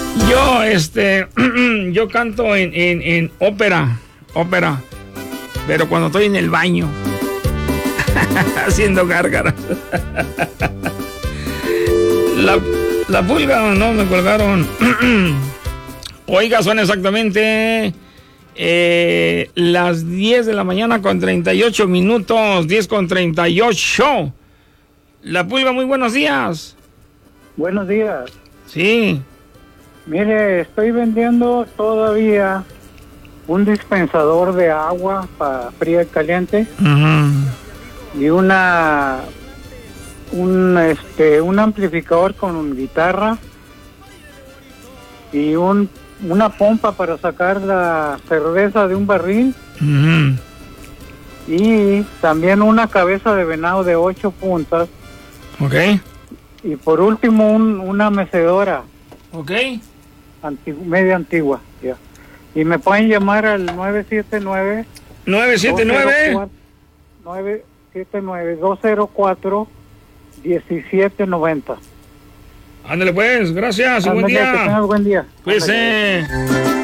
Yo, yo canto en ópera, pero cuando estoy en el baño, haciendo gárgaras. La pulga, no, me colgaron. Oiga, son exactamente las 10 de la mañana con 38 minutos, 10 con 38. La pulga, muy buenos días. Buenos días. Sí. Mire, estoy vendiendo todavía un dispensador de agua para fría y caliente. Y un amplificador con guitarra y una pompa para sacar la cerveza de un barril. Y también una cabeza de venado de 8 puntas. Ok. Y por último una mecedora. Ok. Media antigua, ya. Y me pueden llamar al 979 204 1790. Ándale pues, gracias, Ándale, buen día. que tengas buen día. Cuídese.